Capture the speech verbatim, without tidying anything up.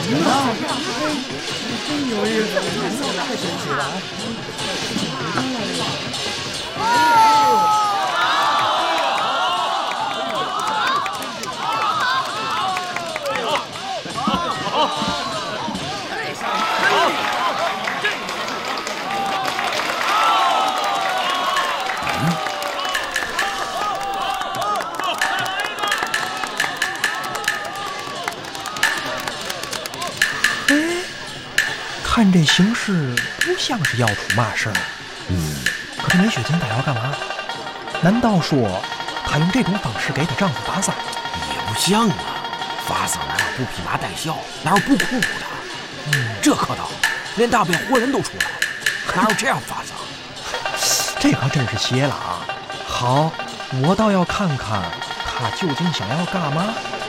真有意思，太神奇了！ 看这形势不像是要出嘛事儿。 嗯， 可是梅雪琴她要干嘛？难道说她用这种方式给她丈夫打伞？ 也不像啊，发丧哪有不披麻戴孝，哪有不哭的？嗯，这可倒，连大变活人都出来，哪有这样发丧？ 这可真是邪了啊！好，我倒要看看她究竟想要干嘛。